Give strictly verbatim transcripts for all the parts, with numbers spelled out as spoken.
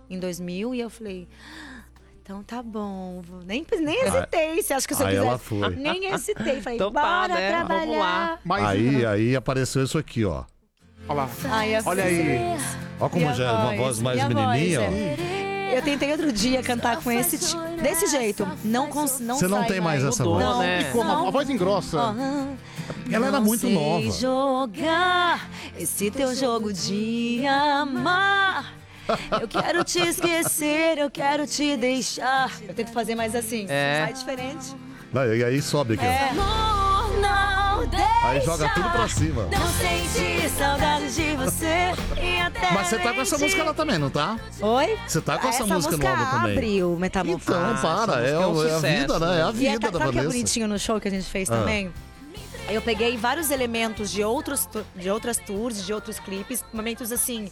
em dois mil, e eu falei... Então tá bom, nem, nem hesitei, você acha que se eu aí quiser... ela foi. Nem hesitei, falei, Então tá, bora né? trabalhar. Vamos lá. Mas, Aí, aí apareceu isso aqui, ó. olha lá. Ai, eu Olha falei, aí. Ó como minha já é uma voz mais minha menininha, voz, ó. é. Eu tentei outro dia cantar com esse ti- desse jeito, não cons, não Você não sai tem mais essa Mudou, voz. Não, né? E como? A, a voz engrossa. Ela era Não muito sei nova. jogar esse teu jogo de amar. Eu quero te esquecer, eu quero te deixar. Eu tento fazer mais assim, É. sai diferente. Aí, aí sobe aqui, ó. É. Amor, não deixa. Aí joga tudo pra cima. Não senti saudade de você e até Mas você tá com essa mente. música lá também, não tá? Oi? Você tá com essa, essa música, música nova também. abre o Metamorfose. Então, para, essa é, música é um o- é a sucesso, vida, né? É a E é, vida da sabe o que é Vanessa. bonitinho no show que a gente fez Ah. também? Eu peguei vários elementos de, outros, tu- de outras tours, de outros clipes, momentos assim,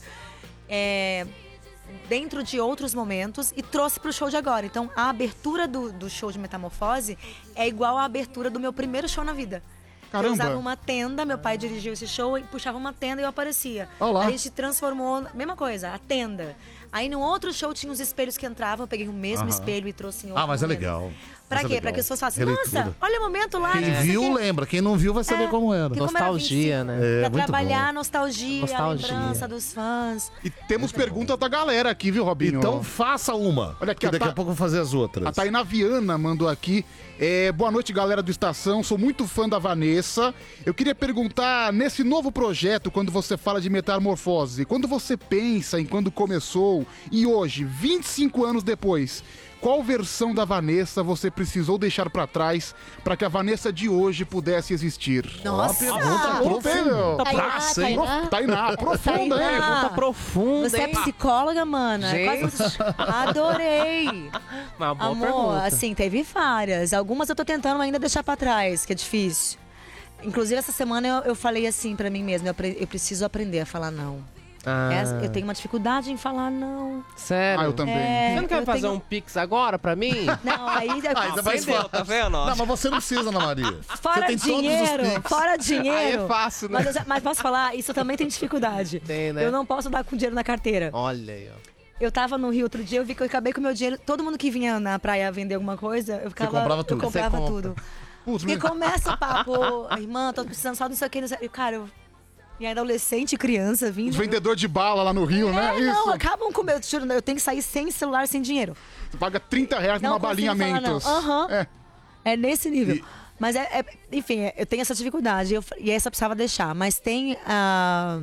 é, dentro de outros momentos, e trouxe pro show de agora. Então, a abertura do, do show de Metamorfose é igual à abertura do meu primeiro show na vida. Caramba. Eu usava uma tenda, meu pai dirigiu esse show e puxava uma tenda e eu aparecia. Olá. A gente transformou, mesma coisa, a tenda. Aí no outro show tinha os espelhos que entravam, eu peguei o mesmo Aham. espelho e trouxe em outro Ah, mas é momento. legal. Pra Mas é quê? legal. Pra que as pessoas façam, Releitura. nossa, olha o momento lá. Quem não sei o viu, quê. lembra. Quem não viu vai saber É, como era. que como era Nostalgia, vinte e cinco, né? É, pra muito trabalhar bom. a nostalgia, Nostalgia. a lembrança dos fãs. E temos pergunta da galera aqui, viu, Robinho? Então faça uma. Olha aqui, que a daqui Ta- a pouco eu vou fazer as outras. A Tainá Viana mandou aqui. É, boa noite, galera do Estação. Sou muito fã da Vanessa. Eu queria perguntar, nesse novo projeto, quando você fala de metamorfose, quando você pensa em quando começou e hoje, vinte e cinco anos depois, qual versão da Vanessa você precisou deixar pra trás para que a Vanessa de hoje pudesse existir? Nossa! pergunta Ô, Pedro! Tainá, Praça, hein? Tainá. Tainá, profunda, hein? Tainá. Pergunta profunda, Você é hein? psicóloga, mana? Gente. Quase- Adorei! Uma boa Amor, pergunta. assim, teve várias. Algumas eu tô tentando ainda deixar pra trás, que é difícil. Inclusive, essa semana eu, eu falei assim pra mim mesma, eu, pre- eu preciso aprender a falar não. Ah, Essa- eu tenho uma dificuldade em falar não. sério? Ah, eu também. É, Você não quer eu fazer tenho- um pix agora pra mim? Não, aí... Ah, ainda vai Entendeu? Tá vendo? Não, mas você não precisa, Ana Maria. Fora você tem dinheiro, todos os pics. fora dinheiro. Aí é fácil, né? Mas, eu já- mas posso falar, isso eu também tem dificuldade. Tem, né? Eu não posso dar com dinheiro na carteira. Olha aí, ó. Eu tava no Rio outro dia, eu vi que eu acabei com o meu dinheiro. Todo mundo que vinha na praia vender alguma coisa, eu ficava. comprava tudo. Eu comprava Você compra. tudo. Putz, Porque mas- começa o papo, irmã, tô precisando só disso aqui, não sei. E, cara, eu. E adolescente, criança, vindo. Os vendedores de bala lá no Rio, né? É, não, Isso. acabam com o meu tiro. Eu tenho que sair sem celular, sem dinheiro. Você paga trinta reais Não numa consigo balinha falar, não. Mentos. Aham. É. É nesse nível. E- Mas é, é- enfim, é- eu tenho essa dificuldade. Eu, e essa eu precisava deixar. Mas tem ah,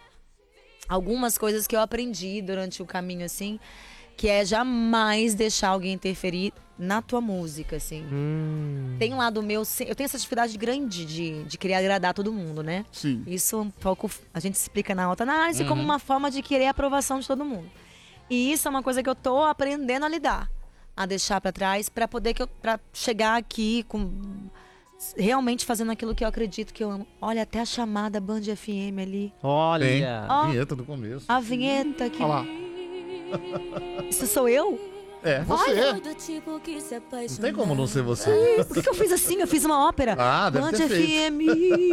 algumas coisas que eu aprendi durante o caminho, assim, que é jamais deixar alguém interferir na tua música, assim. Hum. Tem um lado meu, se- eu tenho essa dificuldade grande de, de querer agradar todo mundo, né? Sim. Isso um pouco a gente explica na alta análise Uhum. como uma forma de querer a aprovação de todo mundo. E isso é uma coisa que eu tô aprendendo a lidar, a deixar pra trás pra poder que eu, para chegar aqui com realmente fazendo aquilo que eu acredito que eu amo. Olha, até a chamada Band F M ali, Tem. Olha. Ó. Vinheta do começo. a vinheta que Olha lá. isso sou eu? É. Você. Não tem como não ser você. Ih, por que, que eu fiz assim? Eu fiz uma ópera. Ah, deve Band ter F M.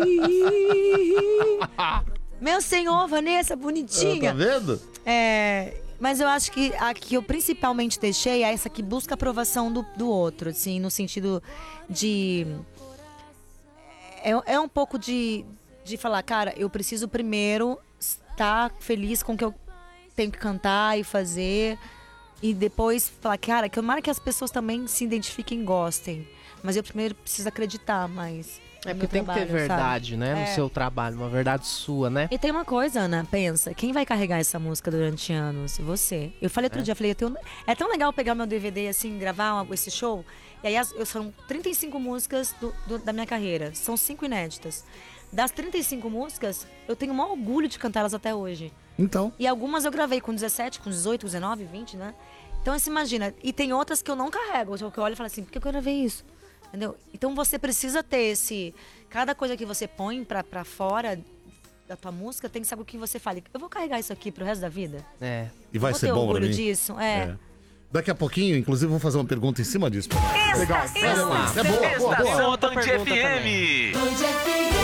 Meu senhor, Vanessa, Ah, bonitinha. tá vendo? É, mas eu acho que a que eu principalmente deixei é essa que busca aprovação do, do outro, assim, no sentido de. É, é um pouco de, de falar, cara, eu preciso primeiro estar feliz com o que eu tenho que cantar e fazer. E depois falar, cara, que tomara que as pessoas também se identifiquem e gostem. Mas eu primeiro preciso acreditar mais. É no porque meu tem que ter trabalho, sabe? verdade, né? No É. seu trabalho, uma verdade sua, né? E tem uma coisa, Ana, pensa, quem vai carregar essa música durante anos? Você. Eu falei outro É. dia, eu falei, eu tenho... é tão legal pegar meu D V D, assim, gravar uma- esse show, e aí as- eu, são trinta e cinco músicas do- do- da minha carreira, são cinco inéditas. Das trinta e cinco músicas, eu tenho o maior orgulho de cantá-las até hoje. Então. E algumas eu gravei com dezessete, com dezoito, com dezenove, vinte, né? Então, você imagina, e tem outras que eu não carrego, que eu olho e falo assim, por que eu gravei isso? Entendeu? Então você precisa ter esse... Cada coisa que você põe pra, pra fora da tua música tem que saber o que você fala. Eu vou carregar isso aqui pro resto da vida? É. E vai vou ser ter bom pra orgulho mim. disso? É. É. Daqui a pouquinho, inclusive, vou fazer uma pergunta em cima disso. pra você. Legal. Vamos lá. É boa, boa, boa. Tem outra Band pergunta F M. Band F M.